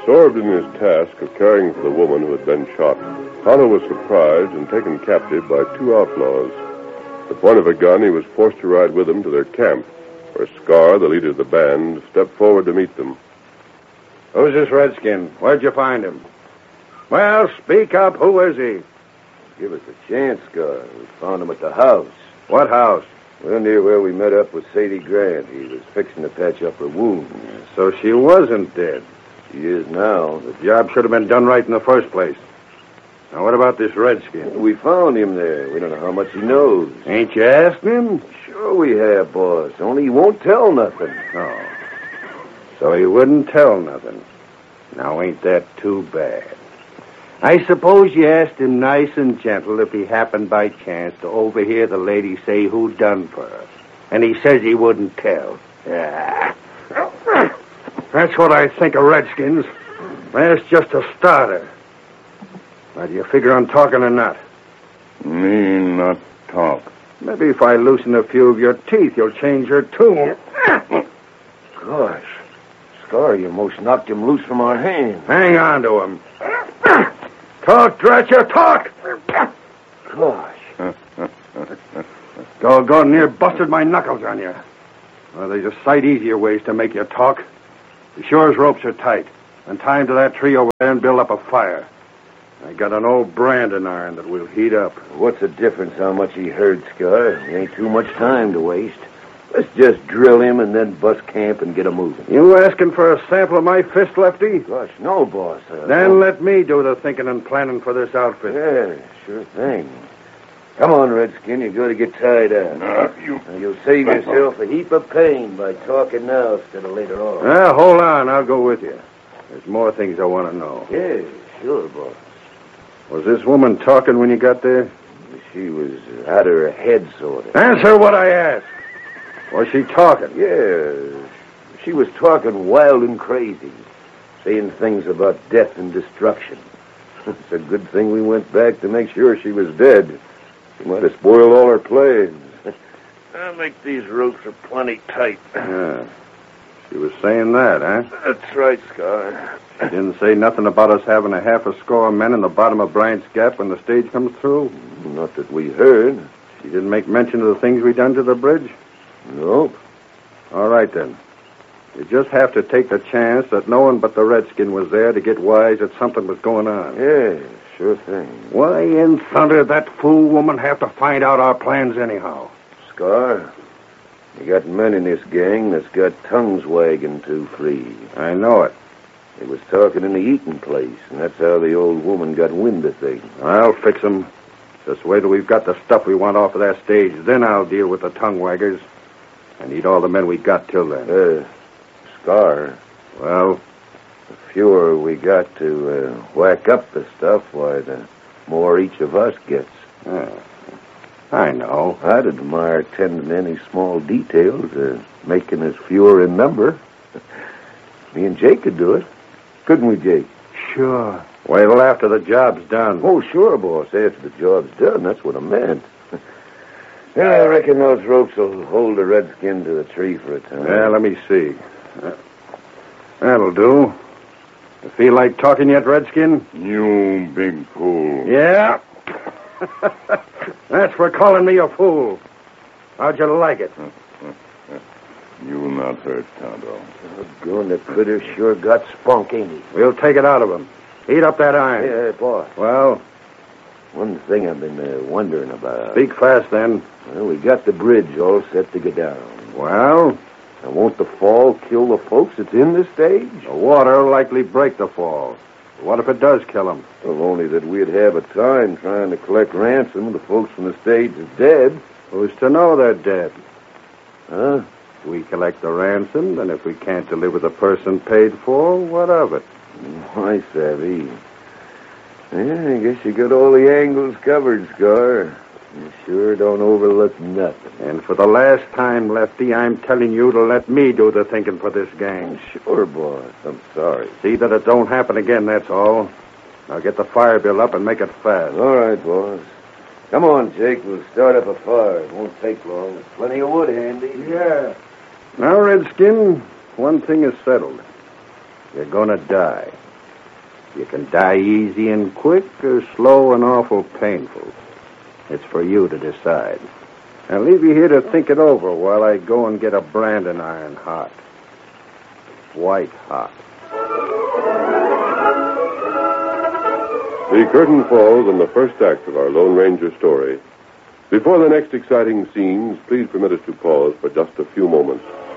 Absorbed in his task of caring for the woman who had been shot, Tonto was surprised and taken captive by two outlaws. At the point of a gun, he was forced to ride with them to their camp, where Scar, the leader of the band, stepped forward to meet them. Who's this redskin? Where'd you find him? Well, speak up. Who is he? Give us a chance, Scar. We found him at the house. What house? Well, near where we met up with Sadie Grant. He was fixing to patch up her wound. So she wasn't dead. She is now. The job should have been done right in the first place. Now, what about this redskin? We found him there. We don't know how much he knows. Ain't you asked him? Sure we have, boss. Only he won't tell nothing. Oh. So he wouldn't tell nothing. Now, ain't that too bad? I suppose you asked him nice and gentle if he happened by chance to overhear the lady say who done for her. And he says he wouldn't tell. Yeah. That's what I think of redskins. That's just a starter. Now, do you figure on talking or not? Me not talk. Maybe if I loosen a few of your teeth, you'll change your tune. Gosh. Scar, you most knocked him loose from our hands. Hang on to him. Talk, drat you, talk! Gosh. Doggone near busted my knuckles on you. Well, there's a sight easier ways to make you talk. Be sure as ropes are tight, and tie him to that tree over there and build up a fire. I got an old branding iron that we'll heat up. What's the difference how much he heard, Scar? There ain't too much time to waste. Let's just drill him and then bust camp and get him moving. You asking for a sample of my fist, Lefty? Gosh, no, boss. Then let me do the thinking and planning for this outfit. Yeah, sure thing. Come on, Redskin. You got to get tied up. Now, You'll save yourself a heap of pain by talking now instead of later on. Hold on. I'll go with you. There's more things I want to know. Yeah, sure, boss. Was this woman talking when you got there? She was out of her head, sort of. Answer what I asked. Was she talking? Yeah, she was talking wild and crazy, saying things about death and destruction. It's a good thing we went back to make sure she was dead. She might have spoiled all her plans. I think these ropes are plenty tight. Yeah. She was saying that, huh? That's right, Scar. She didn't say nothing about us having a half a score of men in the bottom of Bryant's Gap when the stage comes through? Not that we heard. She didn't make mention of the things we done to the bridge? Nope. All right, then. You just have to take the chance that no one but the redskin was there to get wise that something was going on. Yeah, sure thing. Why in thunder did that fool woman have to find out our plans anyhow? Scar, you got men in this gang that's got tongues wagging too free. I know it. They was talking in the eating place, and that's how the old woman got wind of things. I'll fix them. Just wait till we've got the stuff we want off of that stage. Then I'll deal with the tongue waggers. I need all the men we got till then. Scar. Well? The fewer we got to whack up the stuff, why, the more each of us gets. I know. I'd admire tending any small details, making us fewer in number. Me and Jake could do it. Couldn't we, Jake? Sure. Wait till after the job's done. Oh, sure, boss. After the job's done, that's what I meant. Yeah, I reckon those ropes will hold the redskin to the tree for a time. Yeah, let me see. That'll do. You feel like talking yet, redskin? You big fool. Yeah? That's for calling me a fool. How'd you like it? You not hurt, Tonto. Doggone, the critter sure got spunk, ain't he? We'll take it out of him. Heat up that iron. Yeah, boss. Well? One thing I've been wondering about. Speak fast, then. Well, we got the bridge all set to go down. Well? Now, won't the fall kill the folks that's in the stage? The water will likely break the fall. What if it does kill them? Well, only that we'd have a time trying to collect ransom. The folks from the stage is dead. Who's to know they're dead? Huh? We collect the ransom, then if we can't deliver the person paid for, what of it? Why, savvy. Yeah, I guess you got all the angles covered, Scar. You sure don't overlook nothing. And for the last time, Lefty, I'm telling you to let me do the thinking for this gang. Sure, boss. I'm sorry. See that it don't happen again, that's all. Now get the fire bill up and make it fast. All right, boss. Come on, Jake. We'll start up a fire. It won't take long. There's plenty of wood handy. Yeah. Now, Redskin, one thing is settled. You're gonna die. You can die easy and quick or slow and awful painful. It's for you to decide. I'll leave you here to think it over while I go and get a branding iron hot. White hot. The curtain falls on the first act of our Lone Ranger story. Before the next exciting scenes, please permit us to pause for just a few moments.